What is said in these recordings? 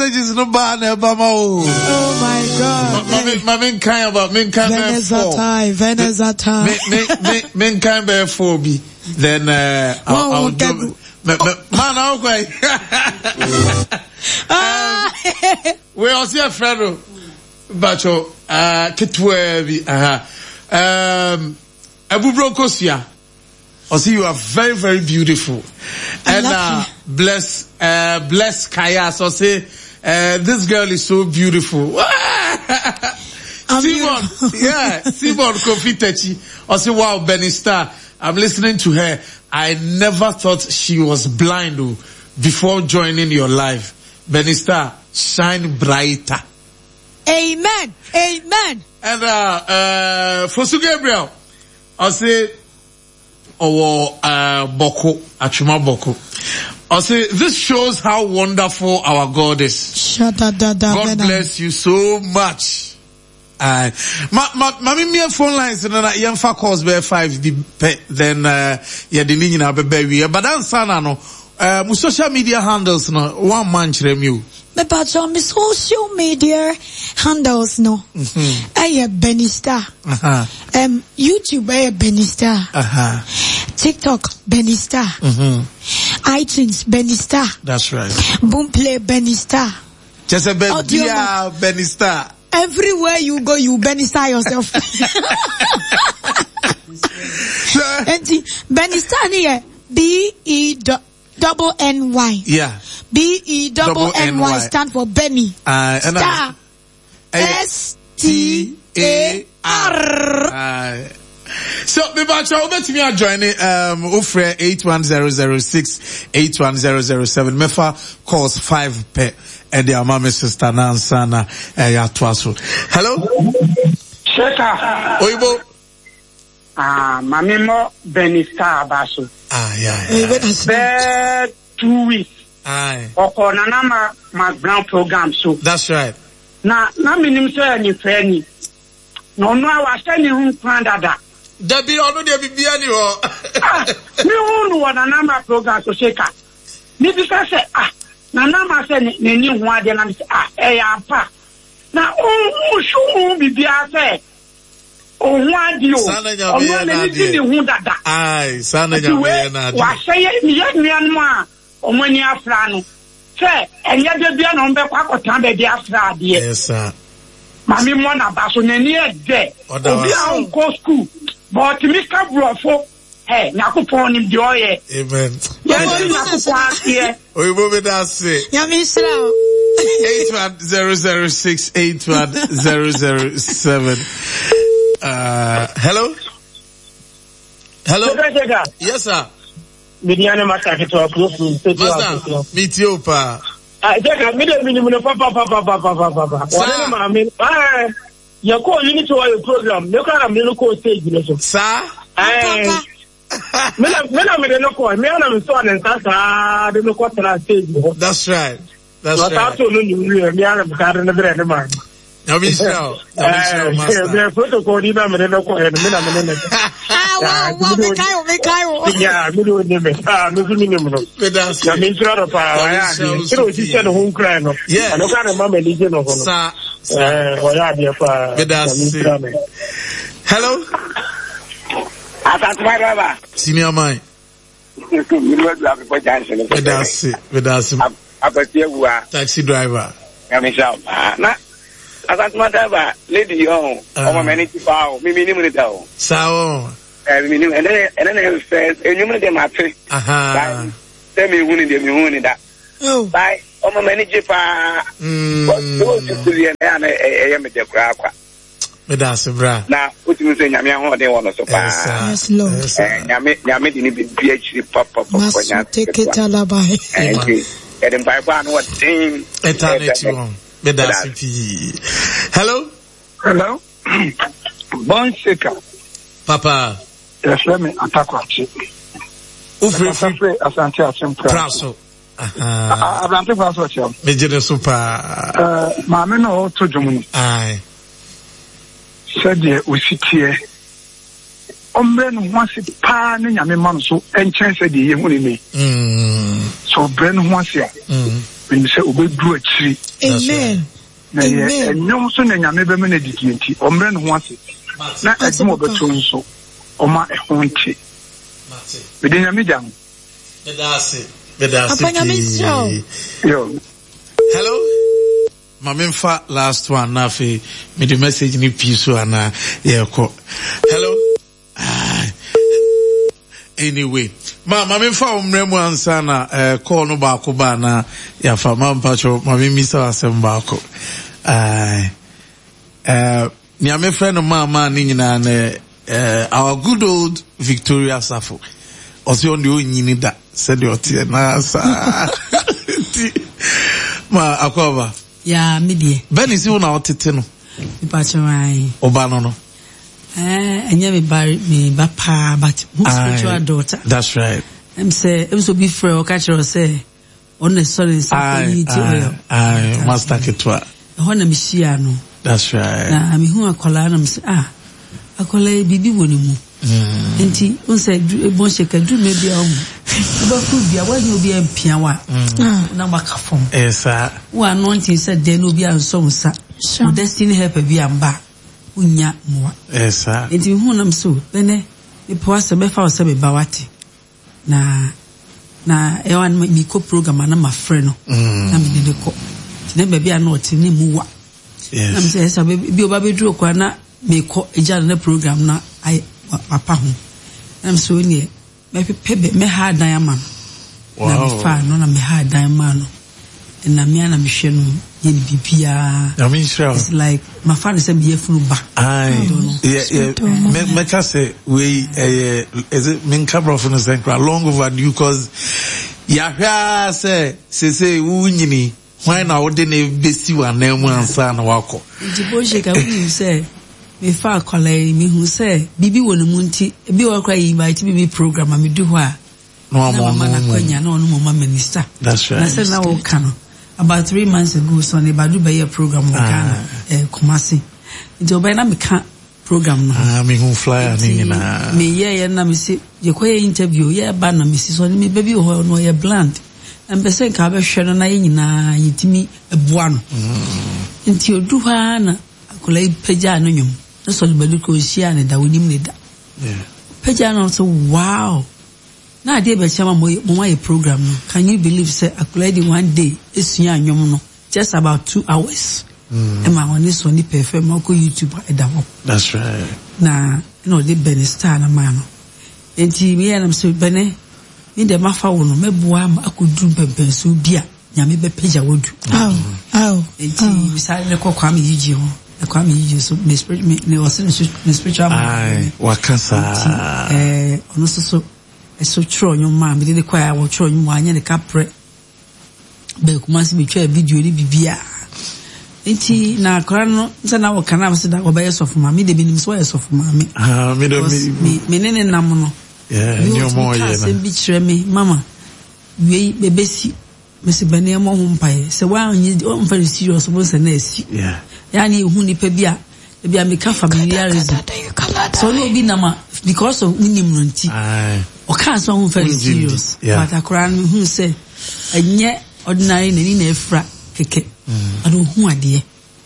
messages no bad Obama. Oh my God. Mamin kind about men kind Venezuela. Men kind be for be. Then I'll do. Man, okay. We also have Fredo Bacho Kitwebi. Abu Brokosia. I see you are very, very beautiful. And bless Kaya. So say this girl is so beautiful. Simon, Simon Kofitechi. I say wow, Benny Star. I'm listening to her. I never thought she was blind before joining your life. Benny Star, shine brighter. Amen. Amen. And Fosu Gabriel, I say Boko, Achuma Boko. I say this shows how wonderful our God is. God bless you so much. Mami phone lines na yemfa calls be 5 then yeah the nini na be we but answer na no mu social media handles no one man chrem you me but on my social media handles no Benny Star YouTube Benny Star TikTok Benny Star iTunes Benny Star, that's right, Boomplay Benny Star, just a Benny Star. Everywhere you go, you Benny Star yourself. And Benny Star here, BENNY. Yeah. BENNY stand for Benny. Star. STAR. So, Bibacha, over to me and join it, Ufre 81006, 81007. Mefa calls 5 pe. And the mama sister Nansana Yatwaso. Hello? Sheka. Oibo. Mami mo Benny Star Basu. Yeah. 2 weeks. Oko na ma ground program so. That's right. Na minim say any friend. No I say ni hu plan dada. Dabi onu de bibia ni ho. Mi hu no na ma program so Sheka. Ni bi say na nama se ni hu ade na apa na o shu bibia se o hu ade o na ni hu dada sana nyame na ade wa sey ni nuanu a o mani afra no se enye de bia na mbe kwa kotan be dia afra ade yes sir mami mo na ba so nani e de obi a on go school but mi ka brofo Nakupon him joy. Amen. We move it as say. 81006 81007. Hello? Hello? Yes, sir. Midiana Master to approve. Master, meet you, pa. Papa. You call you need to your program. You can't local stage. Sir? That's right. That's right. Hello? Senior man. Taxi driver. Lady Sao. And then first, and you them at tell me who need that. Bye. Oh, my manager, now, what you say, Yamia, they want to yes, Lord. Yamid in PhD papa. Take it alabai. And then by one, what thing? Hello? Hello? Bon Shaker. Papa. Yes, let me attack you. Ufre Asante Achimpa. Praso. Abrante Praso Cham. Mejere super. Mame no to Jumuni. Aye. Said ye usitie. Ombre no wansi pa ne nyame man so enchen said ye huni me. So bre no wansi a. when say obedru akiri. Amen. Na ye nyom so na nyame be me na ditienti omre no ho ase na adimo beto nso oma ehonte bede nyame jam bedase yo hello Mamemfa last one na fe me the message ni piso ana ye ko hello anyway Mamemfa umremu ansa na call no ba ko ba na ya fa mampacho mamemisa asemba ko Niame friend of mama ni nyina na our good old Victoria Safo. Also on the nyini da said the otie na sa. Ma akoba. Ya medie. Ben is you na otete no. Ipachawai. Oba no no. Enya me ba pa but spiritual daughter. That's right. Say so be free o catch her say on the sorry say master ketwa. Hona mishia no. That's right. Na me hu akola na me say akola bibi woni mu. Enti on say bon sheka du me bia o. Ba ku bia wa ni obi empia wa. Na makafom. Esa. Wa anointing said den obi anso nsa. Destiny help bia mba. Unya moa. Esa. Enti hu na me so bene me po ase be fa o se be bawati. Na ewan mi ko program na ma frɛ no. Na me de ko. Na baby ana oti ne mu wa. Yes. Na me say esa bi oba be duro kwa na me ko eja na program na ai papa ho. Na me so ni me pepe me ha dan man. Wow. Na me fa no na me ha dan man no. Na me ana me hwe no ye bibia. I mean sure. It's like my father said be funu ba. Me ka say we is it min cabra for no say long overdue cause ya hwa say wunyini why na wode na besi wa na mu ansa na wako. Jibo sheka wu say me fa akola me hu say bibi wonu mu nti bi wa kwa invite bibi program me do ho a no mama na kwanya na onu mama minister. That's right. Na say na wo kano about 3 months ago so ne badu be program wo Ghana Kumasi. Nti oba na me ka program no. Me hu flyer ni na. Me ye na me say ye kwa interview ye ba na me si so me baby ho no ye bland. Empese ka be hwe no na ye nyina yitimi eboa no. Nti odu ha na akola peja no nyum. Na so le ko hia ne da wonim ne da. Yeah. Peja no so wow. Na ade be chama mo my program no. Can you believe say akola di one day esua anyom no just about 2 hours. Emma on this one perform ko YouTube edawo. That's right. Na the Benistar na man. Enti me na so bene in the mafa wo no meboa ma akodu pempenso bia nyame be peja wodu. Enti bisai ne kokwa me yiji ho. Ekwa me yiji so me spiritual man. Wakasa. Ono so so tro nyom ma me de kwa wo tro nyom anya ne kapre. Be kuma si me twa video ni bibia. Enti na kora no nsa na wo kana se da oba yeso fuma me de binim so yeso fuma me. Me nene nam no. Yeah, nyomo ye na. Se bi kire me mama. We bebesi me se bane mo ho mpae. Se wa onye on very serious bo se na esi. Yeah. Yani hu ni pa bia me ka familiarism. So no bi na ma because of minim no nti. O ka so ho very serious. But akora no hu se enye ordinary na ni na efra keke. I don't who are dear.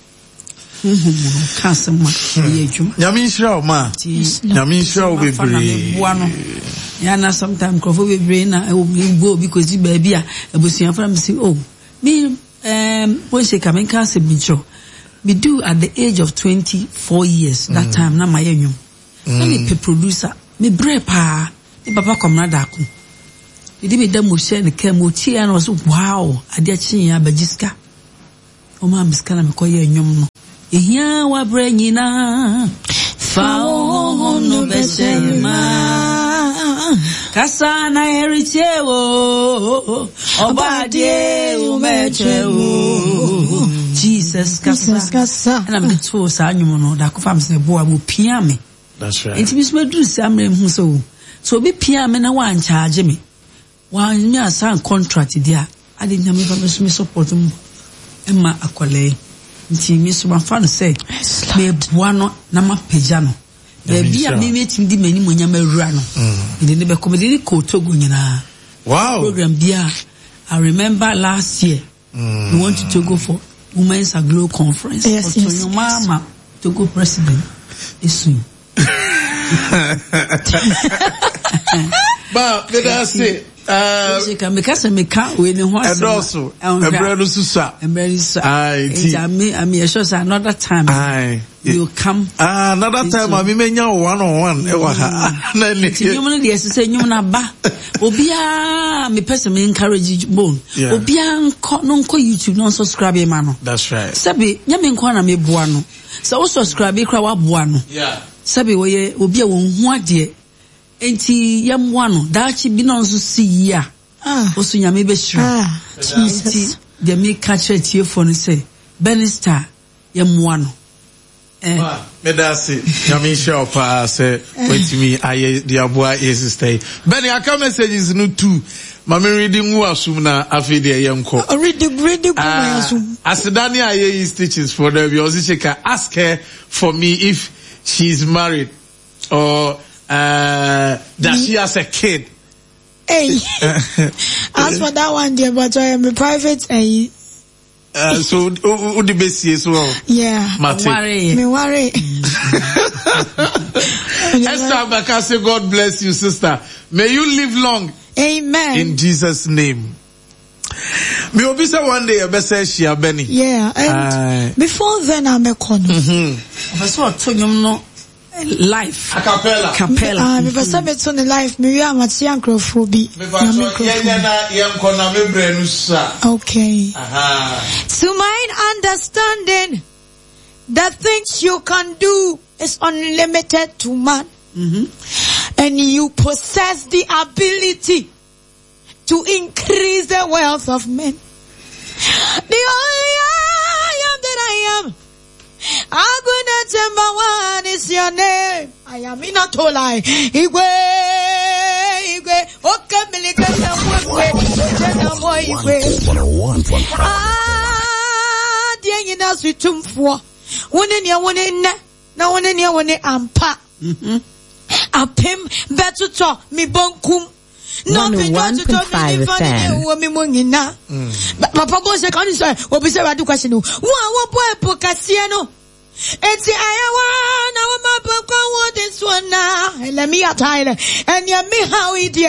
Cancer, Yamisha, ma. Yamisha will be brave. Yana sometimes crop be brain. I will go because you baby. I was young from say, oh, me, when she come in cancer, we do at the age of 24 years. That time, na my young. Let me producer, me brave pa, the papa come na daku. It did me them will share the chemo and was wow, I did chinya bajiska. Oma miskana mikoye nyom no ehia wa branyina fa no besema kasa na erichewo obade umechewo Jesus kasa na me to sa nyom no da ko fam se bo abo pia me. That's right. Enti bisme du samre hu so bi pia me na wan charge me wan nya san contract dia ade nya me fa me support mu Emma akwale nti mi so ma fa no say me bua no na ma peja no be bia me metim di mani monya mawura no ide ne be comedy ko Togo nyina. Wow. Program bia I remember last year We want to go for Women's Agro Conference. Yes, yes, your mama Togo president is soon. But let us say, and also, another time you come. Another time, I mean, one-on-one. Obia, me person me encourage bone. Obia no YouTube no subscribe man. That's right. Sabi, nyame nko na me boa no. So subscribe kra wa boa no. Yeah. Sabi we obia won hu ade. Enti yamwa no daachi bi no nso si ya. Oso nyame be shira. Jesus. De me catch it here for say Benister yamwa no. Me da se nyame show pa say wetimi aye the aboa is stay. Benny aka messages no too. Mama reading who assume na afi de yenko. Reading assume. Asidani aye stitches for the Ozishika ask her for me if she's married or that she has a kid. Hey. As for that one dear, but I am a private so the best as well. Yeah. Me worry. Esther Bakase, God bless you, sister. May you live long. Amen. In Jesus' name. Me obisa one day best she Benny. Yeah. And before then I'm a corner. Life. Capella. Because I'm on the life. Me am at Yankrophobia. Okay. To my understanding, the things you can do is unlimited to man. And you possess the ability to increase the wealth of men. The only I am that I am. Aguna Temba one is your name. I am in a tolai. Igwe. Okay, Milika Igwe. Ah, dear, you know, sweet tumfo. One in your one in na one in your one ampa. Apim better talk me bonkum. No, me don't talk me funny me mungina. Papa go say can you say obi say what question no. Wa boy pokasiano. Eti ayawa na wa mapa kwa wo this one na. Let me atile. And ya me how it